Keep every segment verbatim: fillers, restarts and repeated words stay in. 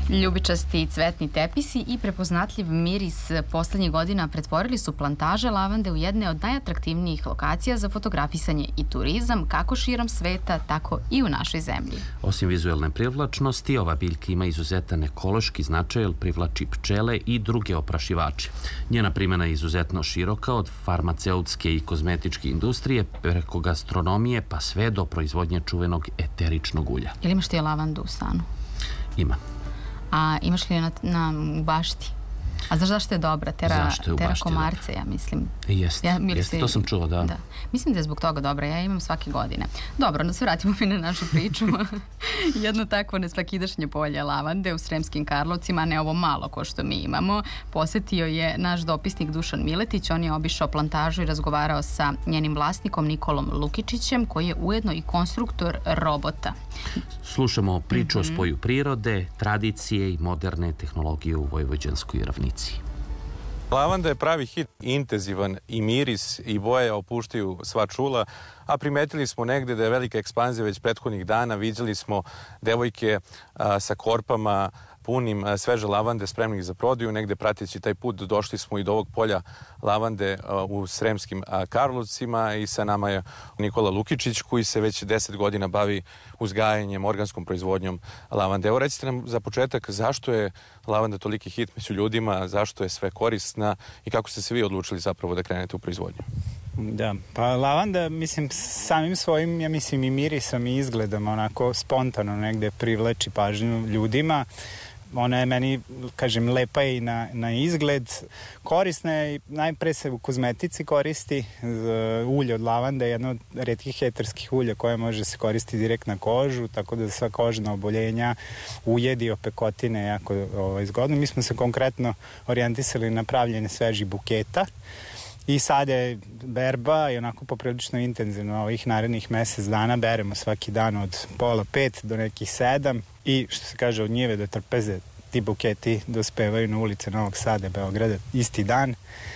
Ljubičasti cvetni tepisi i prepoznatljiv miris poslednjih godina pretvorili su plantaže lavande u jedne od najatraktivnijih lokacija za fotografisanje i turizam, kako širom sveta, tako i u našoj zemlji. Osim vizuelne privlačnosti, ova biljka ima izuzetan ekološki značaj jer privlači pčele i druge oprašivače. Njena primjena je izuzetno široka, od farmaceutske i kozmetičke industrije, preko gastronomije, pa sve do proizvodnje čuvenog eteričnog ulja. Ili imaš ti lavandu u stanu? Ima. A imaš li je na, na, u bašti? A znaš zašto je dobra? Tera, Zašto je u tera bašti komarce, ja mislim. Jeste, ja, jeste, to sam čuo, da. da. Mislim da je zbog toga dobra, ja imam svake godine. Dobro, onda se vratimo mi na našu priču. Jedno takvo nesvakidašnje polje lavande u Sremskim Karlovcima, ne ovo malo ko što mi imamo, posetio je naš dopisnik Dušan Miletić. On je obišao plantažu i razgovarao sa njenim vlasnikom Nikolom Lukičićem, koji je ujedno i konstruktor robota. Slušamo priču mm-hmm. o spoju prirode, tradicije i moderne tehnologije u vojvođanskoj ravnici. Lavanda je pravi hit, intenzivan i miris i boje opuštaju sva čula, a primetili smo negde da je velika ekspanzija već prethodnih dana. Viđali smo devojke a, sa korpama punim a, sveže lavande spremnih za prodaju. Negde prateći taj put došli smo i do ovog polja lavande a, u Sremskim a, Karlovcima i sa nama je Nikola Lukičić koji se već deset godina bavi uzgajanjem, organskom proizvodnjom lavande. Evo recite nam za početak zašto je lavanda toliki hit među ljudima, zašto je sve korisna i kako ste se vi odlučili zapravo da krenete u proizvodnju? Da, pa lavanda, mislim, samim svojim, ja mislim, i mirisom i izgledom onako spontano negde privlači pažnju ljudima. Ona je meni, kažem, lepa i na, na izgled. Korisna je i najpre se u kozmetici koristi. Ulje od lavande je jedno od retkih eterskih ulja koje može se koristiti direkt na kožu, tako da sva kožna oboljenja, ujedi, opekotine je jako ovaj, zgodno. Mi smo se konkretno orijentisali na pravljenje svežih buketa. I sad je berba i onako poprilično intenzivno ovih narednih mesec dana. Beremo svaki dan od pola pet do nekih sedam i što se kaže od njive do trpeze ti buketi dospevaju na ulice Novog Sada, Beograda isti dan.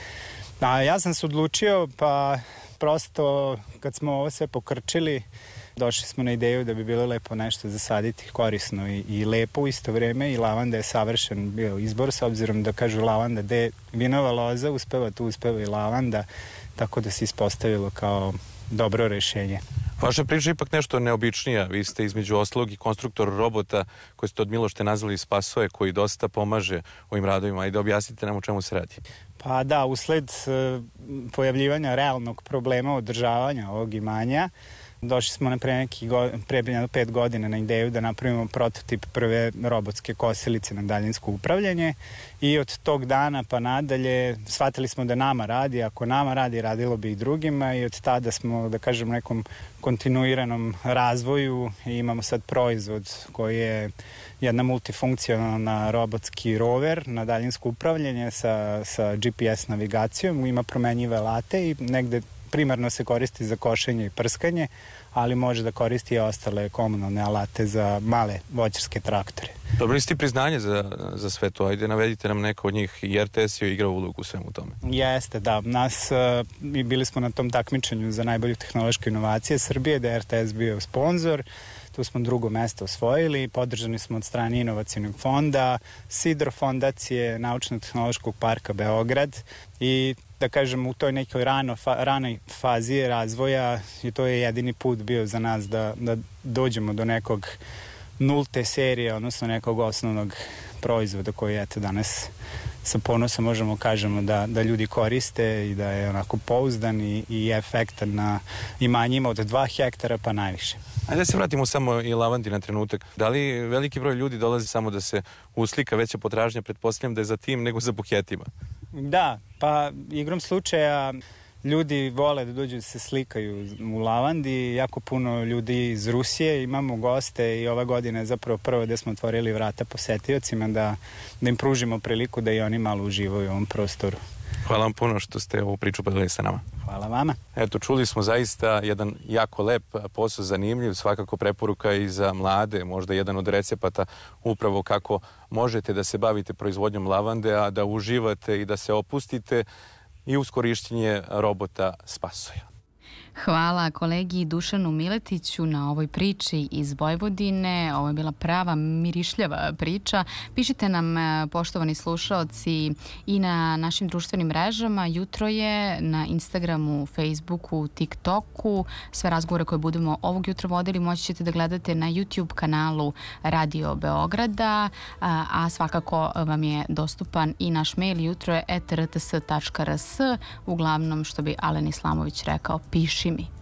A ja sam se odlučio pa prosto kad smo ovo sve pokrčili došli smo na ideju da bi bilo lepo nešto zasaditi korisno i, i lepo u isto vreme i lavanda je savršen bio izbor s obzirom da kažu lavanda gde je vinova loza uspeva, tu uspeva i lavanda, tako da se ispostavilo kao dobro rešenje. Vaša priča je ipak nešto neobičnija. Vi ste između ostalog i konstruktor robota koji ste od Milošte nazvali Spasoje, koji dosta pomaže ovim radovima. I da objasnite nam o čemu se radi. Pa da, usled uh, pojavljivanja realnog problema održavanja ovog imanja, došli smo na pre neki go, pre pet godina na ideju da napravimo prototip prve robotske kosilice na daljinsko upravljanje i od tog dana pa nadalje shvatili smo da nama radi, ako nama radi radilo bi i drugima i od tada smo, da kažem, nekom kontinuiranom razvoju i imamo sad proizvod koji je jedna multifunkcionalna robotski rover na daljinsko upravljanje sa, sa G P S navigacijom, ima promenjive alate i negde primarno se koristi za košenje i prskanje, ali može da koristi i ostale komunalne alate za male voćarske traktore. Dobili ste priznanje za, za sve to, ajde navedite nam neko od njih, i R T S je igrao ulogu u svemu tome. Jeste, da. Nas, mi bili smo na tom takmičenju za najbolju tehnološku inovacije Srbije, da je R T S bio sponsor. Tu smo drugo mesto osvojili, podržani smo od strane Inovacionog fonda, Sidro fondacije, Naučno-tehnološkog parka Beograd i da kažem u toj nekoj rano, fa, ranoj fazi razvoja i to je jedini put bio za nas da, da dođemo do nekog nulte serije, odnosno nekog osnovnog proizvoda koji eto danas sa ponosom možemo kažemo da, da ljudi koriste i da je onako pouzdan i, i efektan na imanjima od dva hektara pa najviše. Ajde da se vratimo samo i lavandi na trenutak. Da li veliki broj ljudi dolazi samo da se uslika veća potražnja, pretpostavljam da je za tim nego za buketima? Da, pa igrom slučaja ljudi vole da dođu da se slikaju u lavandi, jako puno ljudi iz Rusije, imamo goste i ova godina je zapravo prvo gde smo otvorili vrata posetiocima da, da im pružimo priliku da i oni malo uživaju u ovom prostoru. Hvala vam puno što ste ovu priču podelili sa nama. Hvala vama. Eto, čuli smo zaista jedan jako lep posao, zanimljiv, svakako preporuka i za mlade, možda jedan od recepata upravo kako možete da se bavite proizvodnjom lavande, a da uživate i da se opustite i uz korišćenje robota Spasoja. Hvala kolegi Dušanu Miletiću na ovoj priči iz Vojvodine. Ovo je bila prava mirišljava priča. Pišite nam, poštovani slušaoci, i na našim društvenim mrežama. Jutro je na Instagramu, Facebooku, TikToku. Sve razgovore koje budemo ovog jutra vodili moći ćete da gledate na YouTube kanalu Radio Beograda, a svakako vam je dostupan i naš mail jutro je at r t s tačka r s. Uglavnom, što bi Alen Islamović rekao, piši mi.